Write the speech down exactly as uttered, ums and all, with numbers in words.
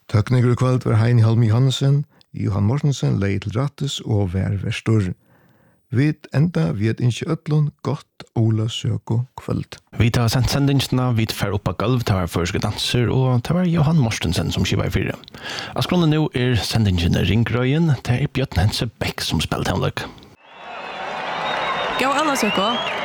Tøkninger i kveld var Heini Halmi Hansen, Johan Mortensen, Leie til Rattes og Vær Verstor. Vi enda vet ikke ødlån godt Ola Søko kveld. Vi tar sendt sendingsene, vi tar opp av gulv, det var første danser, og det var Johan Mortensen som skiva i fire. Asklåndet nå er sendingsene Ringrøyen, det er Bjørn Hense Beck som spiller til ham. Gå Ola Søko.